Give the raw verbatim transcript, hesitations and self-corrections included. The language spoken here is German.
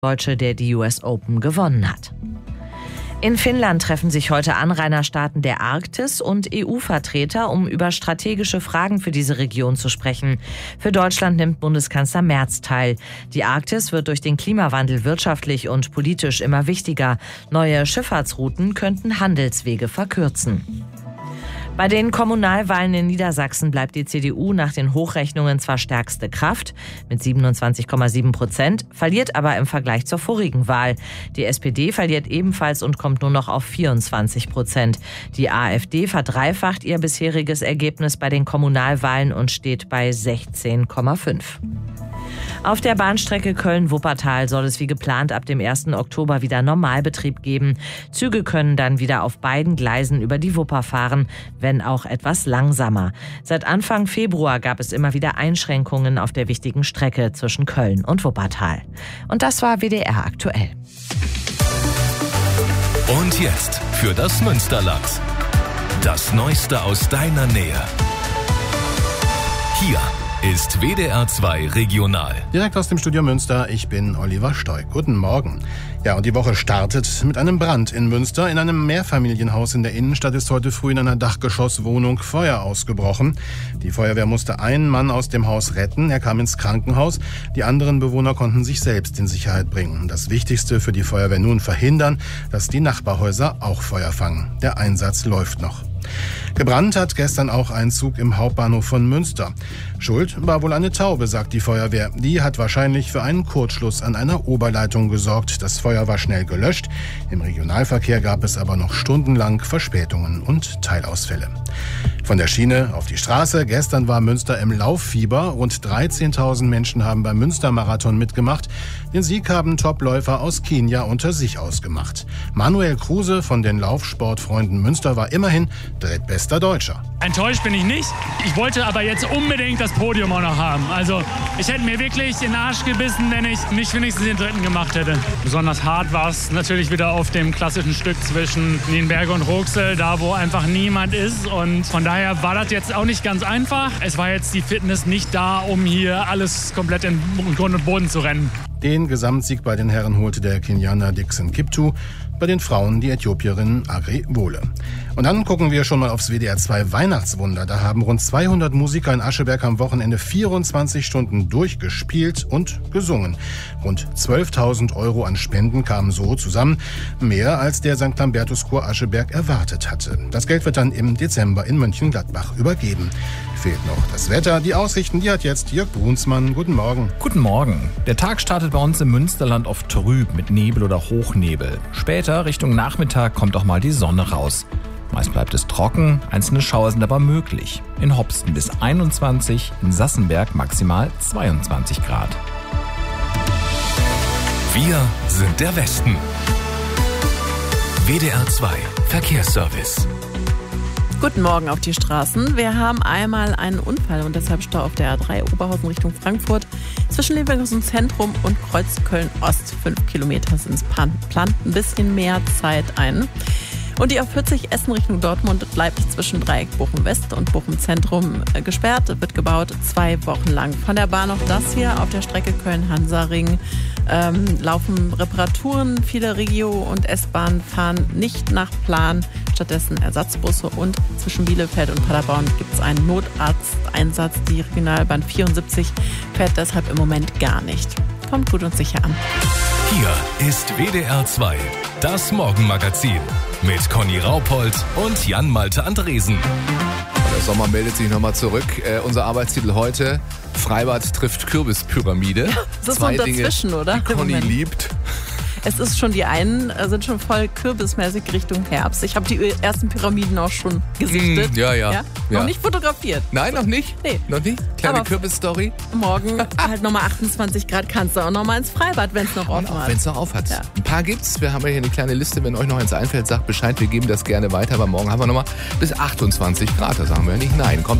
Deutsche, der die U S Open gewonnen hat. In Finnland treffen sich heute Anrainerstaaten der Arktis und E U-Vertreter, um über strategische Fragen für diese Region zu sprechen. Für Deutschland nimmt Bundeskanzler Merz teil. Die Arktis wird durch den Klimawandel wirtschaftlich und politisch immer wichtiger. Neue Schifffahrtsrouten könnten Handelswege verkürzen. Bei den Kommunalwahlen in Niedersachsen bleibt die C D U nach den Hochrechnungen zwar stärkste Kraft mit siebenundzwanzig Komma sieben Prozent, verliert aber im Vergleich zur vorigen Wahl. Die S P D verliert ebenfalls und kommt nur noch auf vierundzwanzig Prozent. Die AfD verdreifacht ihr bisheriges Ergebnis bei den Kommunalwahlen und steht bei sechzehn Komma fünf. Auf der Bahnstrecke Köln-Wuppertal soll es wie geplant ab dem ersten Oktober wieder Normalbetrieb geben. Züge können dann wieder auf beiden Gleisen über die Wupper fahren, wenn auch etwas langsamer. Seit Anfang Februar gab es immer wieder Einschränkungen auf der wichtigen Strecke zwischen Köln und Wuppertal. Und das war W D R aktuell. Und jetzt für das Münsterland. Das Neueste aus deiner Nähe. Hier ist W D R zwei Regional. Direkt aus dem Studio Münster, ich bin Oliver Stoick. Guten Morgen. Ja, und die Woche startet mit einem Brand in Münster. In einem Mehrfamilienhaus in der Innenstadt ist heute früh in einer Dachgeschosswohnung Feuer ausgebrochen. Die Feuerwehr musste einen Mann aus dem Haus retten. Er kam ins Krankenhaus. Die anderen Bewohner konnten sich selbst in Sicherheit bringen. Das Wichtigste für die Feuerwehr nun: verhindern, dass die Nachbarhäuser auch Feuer fangen. Der Einsatz läuft noch. Gebrannt hat gestern auch ein Zug im Hauptbahnhof von Münster. Schuld war wohl eine Taube, sagt die Feuerwehr. Die hat wahrscheinlich für einen Kurzschluss an einer Oberleitung gesorgt. Das Feuer war schnell gelöscht. Im Regionalverkehr gab es aber noch stundenlang Verspätungen und Teilausfälle. Von der Schiene auf die Straße. Gestern war Münster im Lauffieber. Rund dreizehntausend Menschen haben beim Münstermarathon mitgemacht. Den Sieg haben Topläufer aus Kenia unter sich ausgemacht. Manuel Kruse von den Laufsportfreunden Münster war immerhin drittbester Deutscher. Enttäuscht bin ich nicht. Ich wollte aber jetzt unbedingt das Podium auch noch haben. Also ich hätte mir wirklich in den Arsch gebissen, wenn ich nicht wenigstens den dritten gemacht hätte. Besonders hart war es natürlich wieder auf dem klassischen Stück zwischen Nienberge und Roxel, da wo einfach niemand ist. Und von daher war das jetzt auch nicht ganz einfach. Es war jetzt die Fitness nicht da, um hier alles komplett in Grund und Boden zu rennen. Den Gesamtsieg bei den Herren holte der Kenianer Dixon Kiptu, bei den Frauen die Äthiopierin Agri Wole. Und dann gucken wir schon mal aufs W D R zwei Weihnachtswunder. Da haben rund zweihundert Musiker in Ascheberg am Wochenende vierundzwanzig Stunden durchgespielt und gesungen. Rund zwölftausend Euro an Spenden kamen so zusammen, mehr als der Sankt Lambertus Chor Ascheberg erwartet hatte. Das Geld wird dann im Dezember in Mönchengladbach übergeben. Fehlt noch das Wetter. Die Aussichten, die hat jetzt Jörg Brunsmann. Guten Morgen. Guten Morgen. Der Tag startet bei uns im Münsterland oft trüb mit Nebel oder Hochnebel. Später, Richtung Nachmittag, kommt auch mal die Sonne raus. Meist bleibt es trocken, einzelne Schauer sind aber möglich. In Hopsten bis einundzwanzig, in Sassenberg maximal zweiundzwanzig Grad. Wir sind der Westen. W D R zwei Verkehrsservice. Guten Morgen auf die Straßen. Wir haben einmal einen Unfall und deshalb Stau auf der A drei Oberhausen Richtung Frankfurt. Zwischen Leverkusen Zentrum und Kreuz Köln-Ost. Fünf Kilometer sind es, plant ein bisschen mehr Zeit ein. Und die A vierzig Essen Richtung Dortmund bleibt zwischen Dreieck Bochum-West und Bochum-Zentrum gesperrt. Wird gebaut zwei Wochen lang. Von der Bahn noch das hier auf der Strecke Köln-Hansaring. Ähm, laufen Reparaturen. Viele Regio- und S-Bahnen fahren nicht nach Plan. Stattdessen Ersatzbusse und zwischen Bielefeld und Paderborn gibt es einen Notarzteinsatz. Die Regionalbahn vierundsiebzig fährt deshalb im Moment gar nicht. Kommt gut und sicher an. Hier ist W D R zwei, das Morgenmagazin mit Conny Raupold und Jan-Malte Andresen. Der Sommer meldet sich nochmal zurück. Äh, unser Arbeitstitel heute: Freibad trifft Kürbispyramide. Ja, das ist Zwei so dazwischen, Dinge, oder? die Conny liebt. Es ist schon, die einen sind schon voll kürbismäßig Richtung Herbst. Ich habe die ersten Pyramiden auch schon gesichtet. Mm, ja, ja, ja. ja. Noch nicht fotografiert. Nein, noch nicht? Nee. Noch nicht? Kleine Aber Kürbisstory? Morgen halt nochmal achtundzwanzig Grad, kannst du auch nochmal ins Freibad, wenn es noch offen hat. Wenn es noch auf hat. Ja. Ein paar gibt's. Wir haben ja hier eine kleine Liste. Wenn euch noch eins einfällt, sagt Bescheid. Wir geben das gerne weiter. Aber morgen haben wir nochmal bis achtundzwanzig Grad. Da sagen wir ja nicht nein. Kommt